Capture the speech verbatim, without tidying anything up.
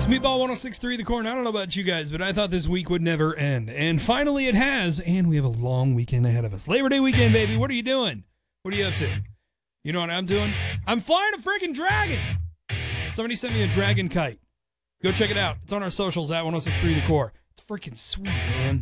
Meatball one oh six point three The Corn. I don't know about you guys, but I thought this week would never end. And finally it has, and we have a long weekend ahead of us. Labor Day weekend, baby. What are you doing? What are you up to? You know what I'm doing? I'm flying a freaking dragon. Somebody sent me a dragon kite. Go check it out. It's on our socials at one oh six point three The Core. It's freaking sweet, man.